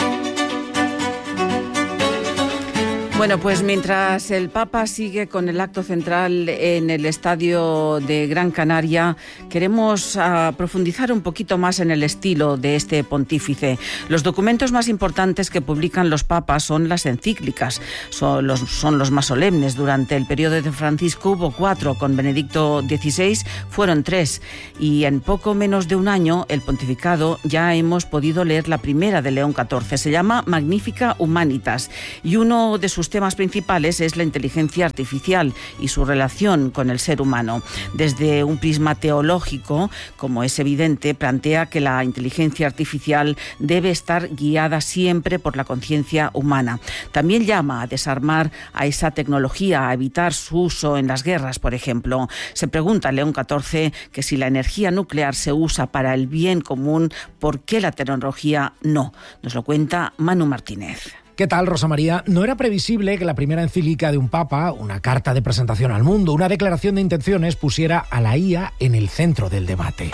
Bueno, pues mientras el Papa sigue con el acto central en el estadio de Gran Canaria, queremos uh, profundizar un poquito más en el estilo de este pontífice. Los documentos más importantes que publican los papas son las encíclicas, son los, son los más solemnes. Durante el periodo de Francisco hubo cuatro, con Benedicto dieciséis fueron tres, y en poco menos de un año el pontificado ya hemos podido leer la primera de León catorce. Se llama Magnificat Humanitas, y uno de sus temas principales es la inteligencia artificial y su relación con el ser humano. Desde un prisma teológico, como es evidente, plantea que la inteligencia artificial debe estar guiada siempre por la conciencia humana. También llama a desarmar a esa tecnología, a evitar su uso en las guerras, por ejemplo. Se pregunta León catorce que si la energía nuclear se usa para el bien común, ¿por qué la tecnología no? Nos lo cuenta Manu Martínez. ¿Qué tal, Rosa María? No era previsible que la primera encíclica de un papa, una carta de presentación al mundo, una declaración de intenciones, pusiera a la I A en el centro del debate.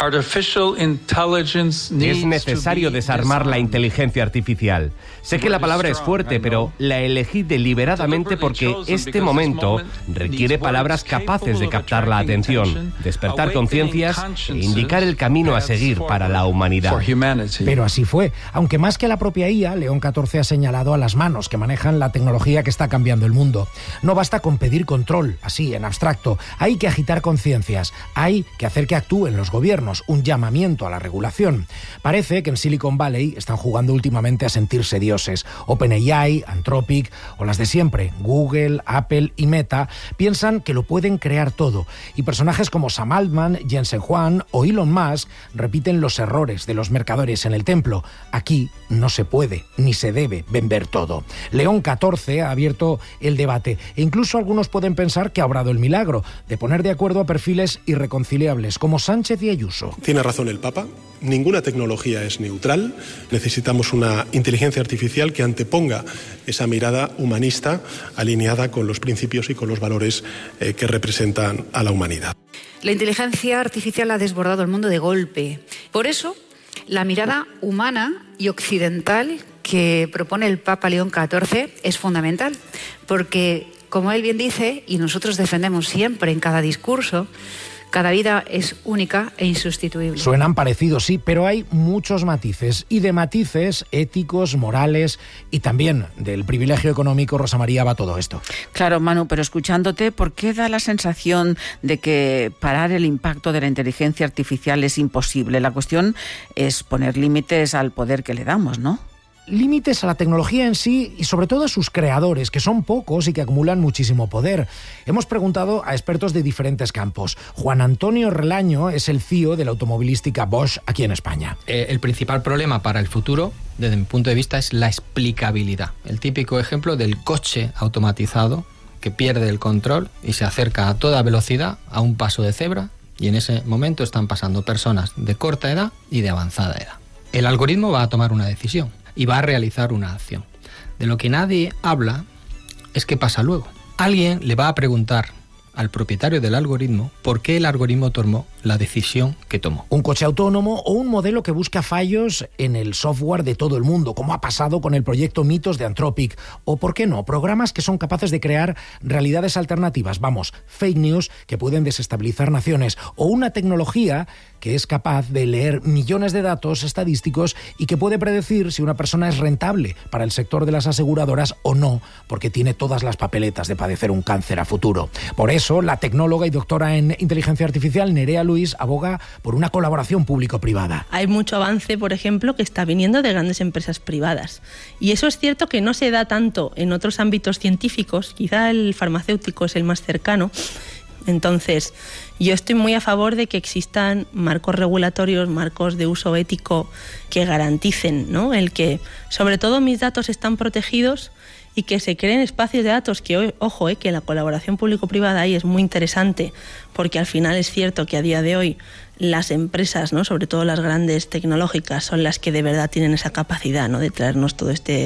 Es necesario desarmar la inteligencia artificial. Sé que la palabra es fuerte, pero la elegí deliberadamente porque este momento requiere palabras capaces de captar la atención, despertar conciencias e indicar el camino a seguir para la humanidad. Pero así fue. Aunque más que la propia I A, León catorce ha señalado a las manos que manejan la tecnología que está cambiando el mundo. No basta con pedir control, así, en abstracto. Hay que agitar conciencias. Hay que hacer que actúen los gobiernos, un llamamiento a la regulación. Parece que en Silicon Valley están jugando últimamente a sentirse dioses. OpenAI, Anthropic o las de siempre, Google, Apple y Meta, piensan que lo pueden crear todo. Y personajes como Sam Altman, Jensen Huang o Elon Musk repiten los errores de los mercaderes en el templo. Aquí no se puede ni se debe vender todo. León catorce ha abierto el debate e incluso algunos pueden pensar que ha obrado el milagro de poner de acuerdo a perfiles irreconciliables como Sánchez y Ayuso. Tiene razón el Papa, ninguna tecnología es neutral, necesitamos una inteligencia artificial que anteponga esa mirada humanista alineada con los principios y con los valores eh, que representan a la humanidad. La inteligencia artificial ha desbordado el mundo de golpe. Por eso, la mirada humana y occidental que propone el Papa León catorce es fundamental, porque, como él bien dice, y nosotros defendemos siempre en cada discurso, cada vida es única e insustituible. Suenan parecidos, sí, pero hay muchos matices, y de matices éticos, morales y también del privilegio económico, Rosa María, va todo esto. Claro, Manu, pero escuchándote, ¿por qué da la sensación de que parar el impacto de la inteligencia artificial es imposible? La cuestión es poner límites al poder que le damos, ¿no? Límites a la tecnología en sí y sobre todo a sus creadores, que son pocos y que acumulan muchísimo poder. Hemos preguntado a expertos de diferentes campos. Juan Antonio Relaño es el C E O de la automovilística Bosch aquí en España. Eh, el principal problema para el futuro, desde mi punto de vista, es la explicabilidad. El típico ejemplo del coche automatizado que pierde el control y se acerca a toda velocidad a un paso de cebra, y en ese momento están pasando personas de corta edad y de avanzada edad. El algoritmo va a tomar una decisión y va a realizar una acción. De lo que nadie habla es qué pasa luego. Alguien le va a preguntar al propietario del algoritmo por qué el algoritmo tomó la decisión que tomó. Un coche autónomo o un modelo que busca fallos en el software de todo el mundo, como ha pasado con el proyecto Mitos de Anthropic. O, ¿por qué no?, programas que son capaces de crear realidades alternativas, vamos, fake news que pueden desestabilizar naciones. O una tecnología que es capaz de leer millones de datos estadísticos y que puede predecir si una persona es rentable para el sector de las aseguradoras o no, porque tiene todas las papeletas de padecer un cáncer a futuro. Por eso, la tecnóloga y doctora en inteligencia artificial Nerea Luis aboga por una colaboración público-privada. Hay mucho avance, por ejemplo, que está viniendo de grandes empresas privadas. Y eso es cierto que no se da tanto en otros ámbitos científicos, quizá el farmacéutico es el más cercano. Entonces, yo estoy muy a favor de que existan marcos regulatorios, marcos de uso ético que garanticen, ¿no?, el que, sobre todo, mis datos están protegidos y que se creen espacios de datos que, ojo, eh, que la colaboración público-privada ahí es muy interesante, porque al final es cierto que a día de hoy las empresas, ¿no?, sobre todo las grandes tecnológicas, son las que de verdad tienen esa capacidad, ¿no?, de traernos todo este,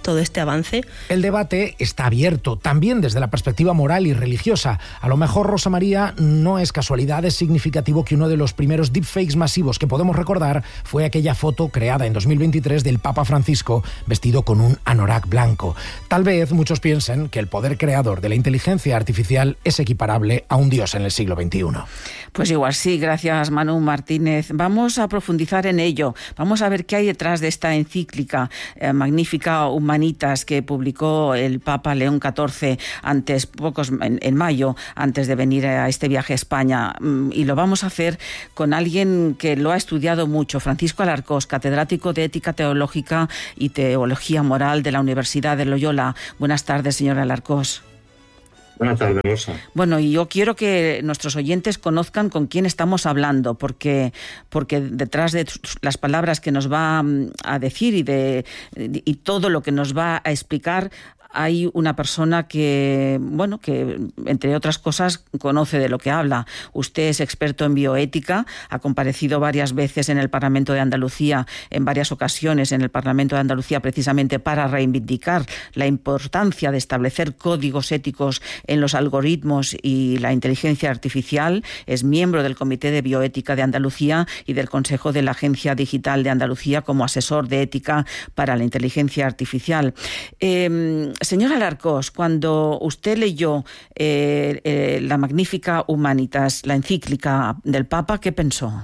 todo este avance. El debate está abierto, también desde la perspectiva moral y religiosa. A lo mejor, Rosa María, no es casualidad, es significativo que uno de los primeros deepfakes masivos que podemos recordar fue aquella foto creada en dos mil veintitrés del Papa Francisco vestido con un anorak blanco. Tal vez muchos piensen que el poder creador de la inteligencia artificial es equiparable a un dios en el siglo veintiuno. Pues igual sí, gracias Manu Martínez. Vamos a profundizar en ello. Vamos a ver qué hay detrás de esta encíclica eh, magnífica Humanitas que publicó el Papa León catorce antes, pocos en, en mayo, antes de venir a este viaje a España. Y lo vamos a hacer con alguien que lo ha estudiado mucho, Francisco Alarcós, catedrático de Ética Teológica y Teología Moral de la Universidad de Loyola. Buenas tardes, señor Alarcós. Buenas tardes, Rosa. Bueno, y yo quiero que nuestros oyentes conozcan con quién estamos hablando, porque, porque detrás de las palabras que nos va a decir y, de, y todo lo que nos va a explicar, hay una persona que, bueno, que entre otras cosas conoce de lo que habla. Usted es experto en bioética, ha comparecido varias veces en el Parlamento de Andalucía, en varias ocasiones en el Parlamento de Andalucía, precisamente para reivindicar la importancia de establecer códigos éticos en los algoritmos y la inteligencia artificial. Es miembro del Comité de Bioética de Andalucía y del Consejo de la Agencia Digital de Andalucía como asesor de ética para la inteligencia artificial. Eh, Señor Alarcós, cuando usted leyó eh, eh, la magnífica Humanitas, la encíclica del Papa, ¿qué pensó?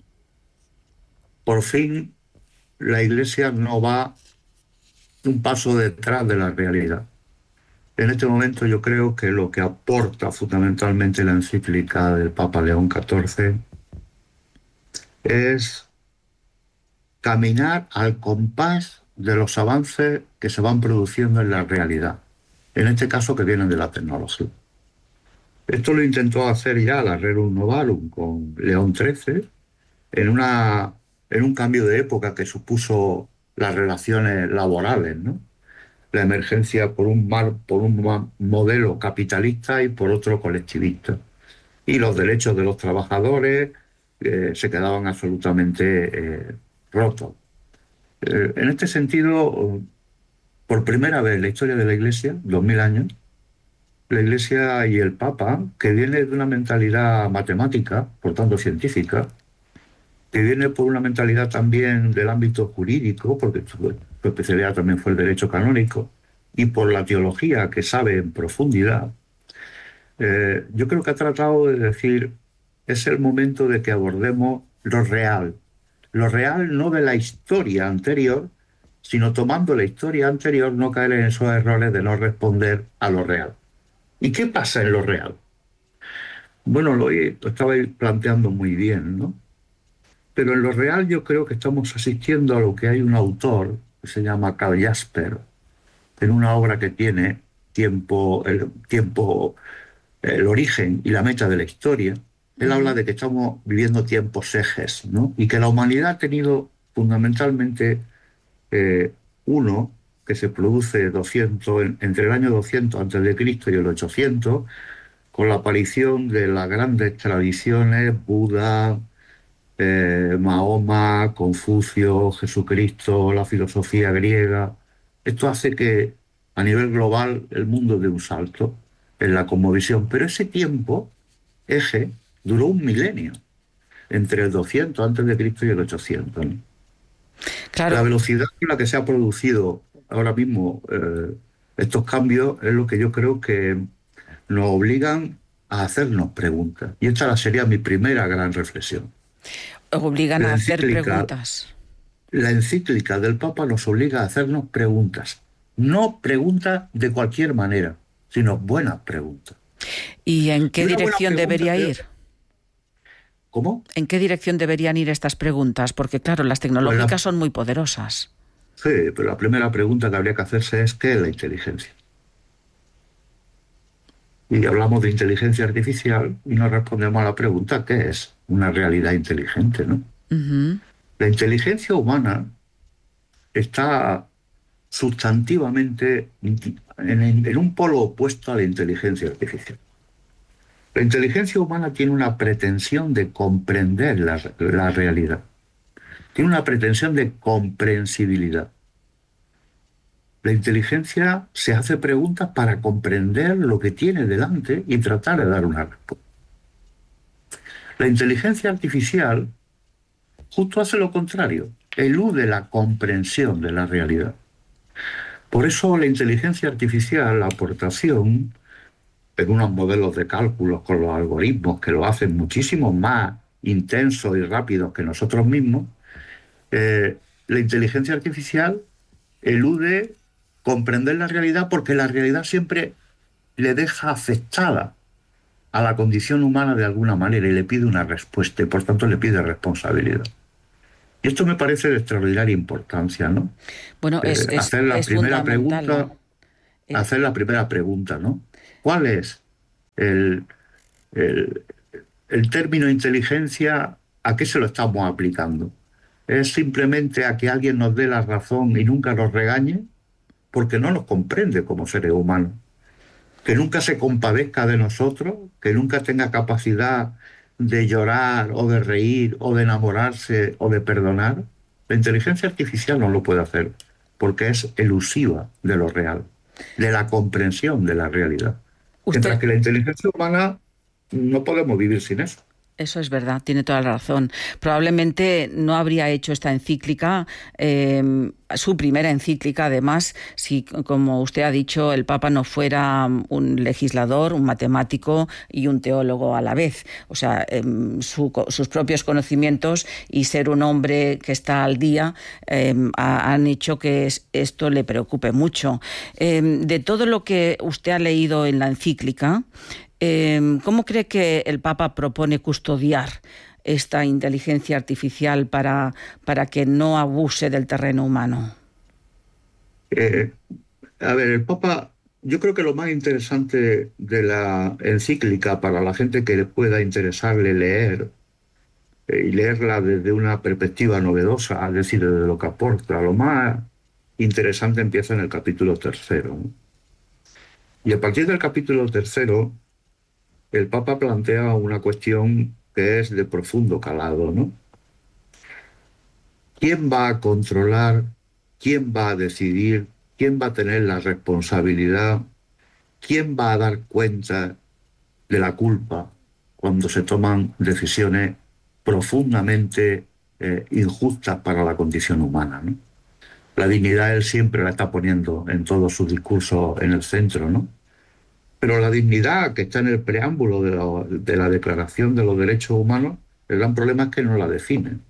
Por fin, la Iglesia no va un paso detrás de la realidad. En este momento yo creo que lo que aporta fundamentalmente la encíclica del Papa León catorce es caminar al compás de los avances que se van produciendo en la realidad, en este caso que vienen de la tecnología. Esto lo intentó hacer ya la Rerum Novarum con León trece, en, una, en un cambio de época que supuso las relaciones laborales, ¿no? La emergencia por un, mar, por un modelo capitalista y por otro colectivista. Y los derechos de los trabajadores eh, se quedaban absolutamente eh, rotos. Eh, en este sentido, por primera vez en la historia de la Iglesia, dos mil años, la Iglesia y el Papa, que viene de una mentalidad matemática, por tanto científica, que viene por una mentalidad también del ámbito jurídico, porque su, su especialidad también fue el derecho canónico, y por la teología, que sabe en profundidad, eh, yo creo que ha tratado de decir, es el momento de que abordemos lo real. Lo real no de la historia anterior, sino tomando la historia anterior, no caer en esos errores de no responder a lo real. ¿Y qué pasa en lo real? Bueno, lo, lo estabais planteando muy bien, ¿no? Pero en lo real yo creo que estamos asistiendo a lo que hay un autor que se llama Karl Jasper, en una obra que tiene tiempo, el, tiempo, el origen y la meta de la historia. Él habla de que estamos viviendo tiempos ejes, ¿no? Y que la humanidad ha tenido fundamentalmente eh, uno que se produce doscientos, entre el año doscientos antes de Cristo y el ochocientos, con la aparición de las grandes tradiciones, Buda, eh, Mahoma, Confucio, Jesucristo, la filosofía griega. Esto hace que a nivel global el mundo dé un salto en la cosmovisión, pero ese tiempo eje duró un milenio, entre el doscientos antes de Cristo y el ochocientos, ¿no? Claro. La velocidad con la que se ha producido ahora mismo eh, estos cambios es lo que yo creo que nos obligan a hacernos preguntas. Y esta sería mi primera gran reflexión. Obligan a hacer preguntas. La encíclica del Papa nos obliga a hacernos preguntas. No preguntas de cualquier manera, sino buenas preguntas. ¿Y en qué dirección debería ir? ¿Cómo? ¿En qué dirección deberían ir estas preguntas? Porque, claro, las tecnológicas pues la... son muy poderosas. Sí, pero la primera pregunta que habría que hacerse es ¿qué es la inteligencia? Y hablamos de inteligencia artificial y nos respondemos a la pregunta ¿qué es una realidad inteligente, ¿no? Uh-huh. La inteligencia humana está sustantivamente en, en un polo opuesto a la inteligencia artificial. La inteligencia humana tiene una pretensión de comprender la, la realidad. Tiene una pretensión de comprensibilidad. La inteligencia se hace preguntas para comprender lo que tiene delante y tratar de dar una respuesta. La inteligencia artificial justo hace lo contrario, elude la comprensión de la realidad. Por eso la inteligencia artificial, la aportación en unos modelos de cálculos con los algoritmos que lo hacen muchísimo más intensos y rápidos que nosotros mismos, eh, la inteligencia artificial elude comprender la realidad porque la realidad siempre le deja afectada a la condición humana de alguna manera y le pide una respuesta y por tanto le pide responsabilidad. Y esto me parece de extraordinaria importancia, ¿no? Bueno, es, eh, hacer la es, primera es pregunta, ¿no? hacer la primera pregunta, ¿no? ¿Cuál es el, el, el término inteligencia? ¿A qué se lo estamos aplicando? ¿Es simplemente a que alguien nos dé la razón y nunca nos regañe? Porque no nos comprende como seres humanos. Que nunca se compadezca de nosotros, que nunca tenga capacidad de llorar o de reír o de enamorarse o de perdonar. La inteligencia artificial no lo puede hacer porque es elusiva de lo real, de la comprensión de la realidad. ¿Usted? Mientras que la inteligencia humana no podemos vivir sin eso. Eso es verdad, tiene toda la razón. Probablemente no habría hecho esta encíclica, eh, su primera encíclica, además, si, como usted ha dicho, el Papa no fuera un legislador, un matemático y un teólogo a la vez. O sea, eh, su, sus propios conocimientos y ser un hombre que está al día eh, ha, han hecho que es, esto le preocupe mucho. Eh, de todo lo que usted ha leído en la encíclica, ¿cómo cree que el Papa propone custodiar esta inteligencia artificial para, para que no abuse del terreno humano? Eh, a ver, el Papa, yo creo que lo más interesante de la encíclica para la gente que le pueda interesarle leer eh, y leerla desde una perspectiva novedosa, es decir, desde lo que aporta, lo más interesante empieza en el capítulo tercero, ¿no? Y a partir del capítulo tercero el Papa plantea una cuestión que es de profundo calado, ¿no? ¿Quién va a controlar? ¿Quién va a decidir? ¿Quién va a tener la responsabilidad? ¿Quién va a dar cuenta de la culpa cuando se toman decisiones profundamente eh, injustas para la condición humana, ¿no? La dignidad él siempre la está poniendo en todos sus discursos en el centro, ¿no? Pero la dignidad que está en el preámbulo de, lo, de la Declaración de los Derechos Humanos, el gran problema es que no la definen.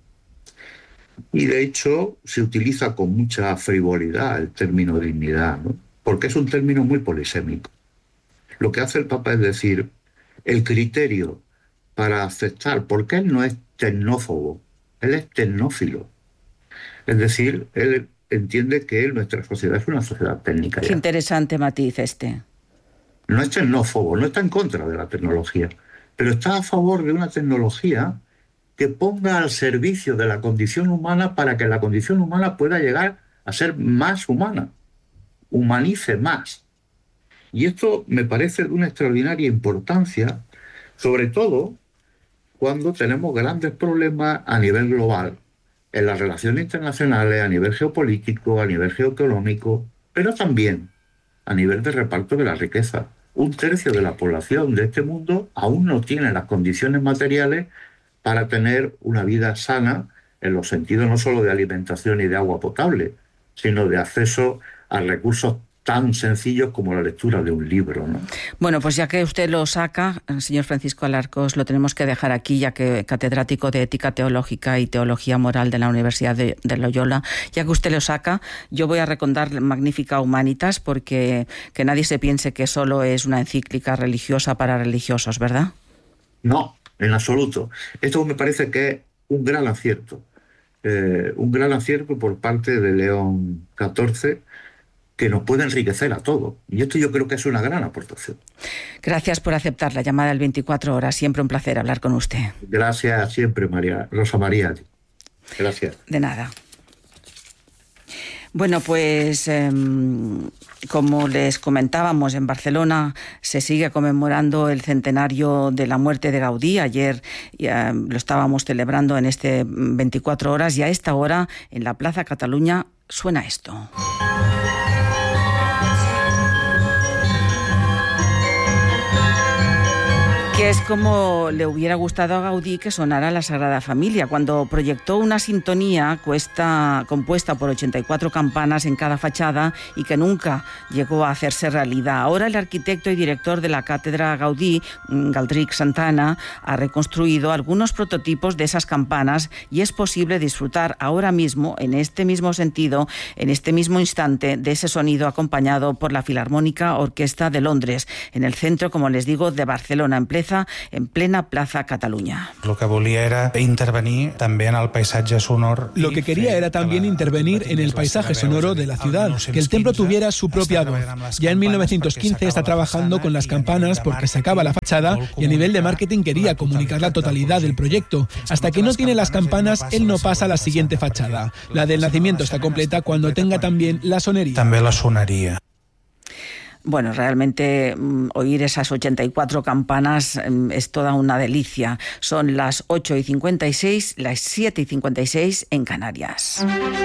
Y de hecho se utiliza con mucha frivolidad el término dignidad, ¿no? Porque es un término muy polisémico. Lo que hace el Papa es decir, el criterio para aceptar, porque él no es tecnófobo, él es tecnófilo. Es decir, él entiende que nuestra sociedad es una sociedad técnica. Qué ya. interesante matiz este. No es tecnófobo, no está en contra de la tecnología, pero está a favor de una tecnología que ponga al servicio de la condición humana para que la condición humana pueda llegar a ser más humana, humanice más. Y esto me parece de una extraordinaria importancia, sobre todo cuando tenemos grandes problemas a nivel global, en las relaciones internacionales, a nivel geopolítico, a nivel geoeconómico, pero también a nivel de reparto de la riqueza. Un tercio de la población de este mundo aún no tiene las condiciones materiales para tener una vida sana en los sentidos no solo de alimentación y de agua potable, sino de acceso a recursos tan sencillos como la lectura de un libro, ¿no? Bueno, pues ya que usted lo saca, señor Francisco Alarcos, lo tenemos que dejar aquí, ya que catedrático de Ética Teológica y Teología Moral de la Universidad de, de Loyola, ya que usted lo saca, yo voy a recordar Magnificat Humanitas, porque que nadie se piense que solo es una encíclica religiosa para religiosos, ¿verdad? No, en absoluto. Esto me parece que es un gran acierto, eh, un gran acierto por parte de León catorce, que nos puede enriquecer a todos. Y esto yo creo que es una gran aportación. Gracias por aceptar la llamada del veinticuatro horas. Siempre un placer hablar con usted. Gracias siempre, María Rosa María. Gracias. De nada. Bueno, pues eh, como les comentábamos, en Barcelona se sigue conmemorando el centenario de la muerte de Gaudí. Ayer eh, lo estábamos celebrando en este veinticuatro horas y a esta hora en la Plaza Cataluña suena esto. que es como le hubiera gustado a Gaudí que sonara la Sagrada Familia, cuando proyectó una sintonía cuesta, compuesta por ochenta y cuatro campanas en cada fachada y que nunca llegó a hacerse realidad. Ahora el arquitecto y director de la Cátedra Gaudí, Galdric Santana, ha reconstruido algunos prototipos de esas campanas y es posible disfrutar ahora mismo, en este mismo sentido, en este mismo instante, de ese sonido acompañado por la Filarmónica Orquesta de Londres, en el centro, como les digo, de Barcelona, en plena, en plena Plaza Catalunya. Lo que volia era intervenir también en el paisaje sonoro. Lo que quería era también intervenir en el paisaje sonoro de la ciudad, que el templo tuviera su propia voz. Ya en mil novecientos quince está trabajando con las campanas porque sacaba la fachada y a nivel de marketing quería comunicar la totalidad del proyecto. Hasta que no tiene las campanas, él no pasa a la siguiente fachada. La del nacimiento está completa cuando tenga también la sonería. También la sonería. Bueno, realmente mm, oír esas ochenta y cuatro campanas mm, es toda una delicia. Son las ocho y cincuenta y seis, las siete y cincuenta y seis en Canarias.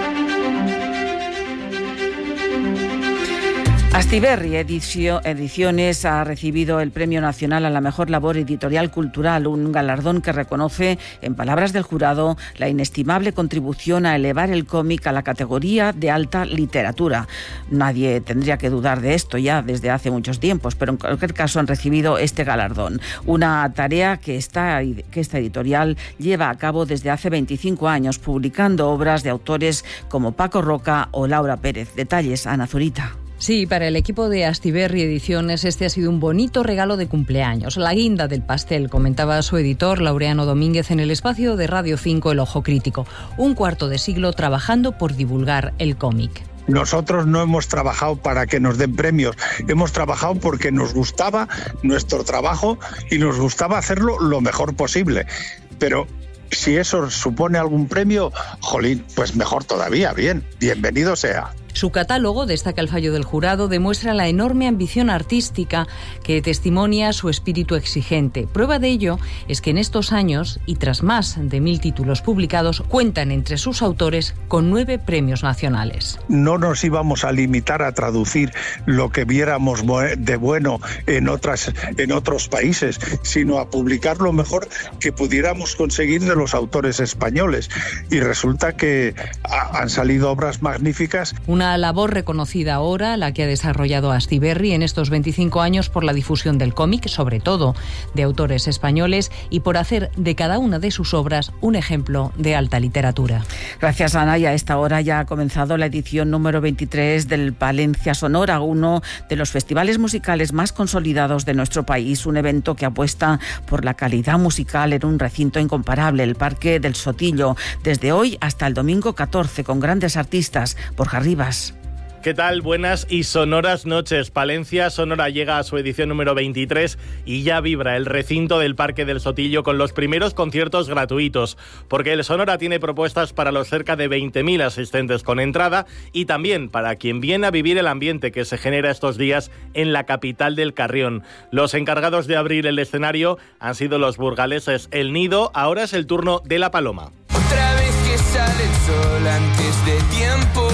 Astiberri Ediciones ha recibido el Premio Nacional a la Mejor Labor Editorial Cultural, un galardón que reconoce, en palabras del jurado, la inestimable contribución a elevar el cómic a la categoría de alta literatura. Nadie tendría que dudar de esto ya desde hace muchos tiempos, pero en cualquier caso han recibido este galardón. Una tarea que esta, que esta editorial lleva a cabo desde hace veinticinco años, publicando obras de autores como Paco Roca o Laura Pérez. Detalles, Ana Zurita. Sí, para el equipo de Astiberri Ediciones este ha sido un bonito regalo de cumpleaños, la guinda del pastel, comentaba su editor Laureano Domínguez en el espacio de Radio cinco El Ojo Crítico. Un cuarto de siglo trabajando por divulgar el cómic. Nosotros no hemos trabajado para que nos den premios, hemos trabajado porque nos gustaba nuestro trabajo y nos gustaba hacerlo lo mejor posible. Pero si eso supone algún premio, jolín, pues mejor todavía, bien, bienvenido sea. Su catálogo, destaca el fallo del jurado, demuestra la enorme ambición artística que testimonia su espíritu exigente. Prueba de ello es que en estos años, y tras más de mil títulos publicados, cuentan entre sus autores con nueve premios nacionales. No nos íbamos a limitar a traducir lo que viéramos de bueno en, otras, en otros países, sino a publicar lo mejor que pudiéramos conseguir de los autores españoles. Y resulta que ha, han salido obras magníficas. Una Una labor reconocida ahora, la que ha desarrollado Astiberri en estos veinticinco años por la difusión del cómic, sobre todo de autores españoles, y por hacer de cada una de sus obras un ejemplo de alta literatura. Gracias, Ana. Y a esta hora ya ha comenzado la edición número veintitrés del Palencia Sonora, uno de los festivales musicales más consolidados de nuestro país, un evento que apuesta por la calidad musical en un recinto incomparable, el Parque del Sotillo, desde hoy hasta el domingo catorce, con grandes artistas. Borja Rivas. ¿Qué tal? Buenas y sonoras noches. Palencia Sonora llega a su edición número veintitrés y ya vibra el recinto del Parque del Sotillo con los primeros conciertos gratuitos, porque el Sonora tiene propuestas para los cerca de veinte mil asistentes con entrada y también para quien viene a vivir el ambiente que se genera estos días en la capital del Carrión. Los encargados de abrir el escenario han sido los burgaleses El Nido. Ahora es el turno de La Paloma. Otra vez que sale el sol antes de tiempo.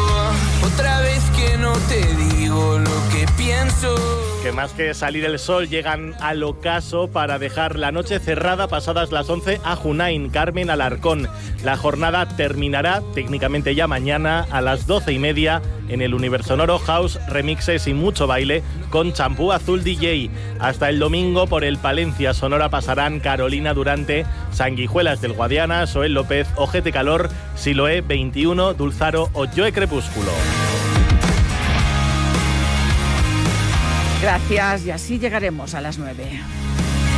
Otra vez que no te digo lo que pienso. Que más que salir el sol, llegan al ocaso para dejar la noche cerrada pasadas las once a Junain, Carmen Alarcón. La jornada terminará técnicamente ya mañana a las doce y media en el Universonoro House, remixes y mucho baile con Champú Azul D J. Hasta el domingo por el Palencia Sonora pasarán Carolina Durante, Sanguijuelas del Guadiana, Soel López, Ojete Calor, Siloé veintiuno, Dulzaro o Joe Crepúsculo. Gracias, y así llegaremos a las nueve.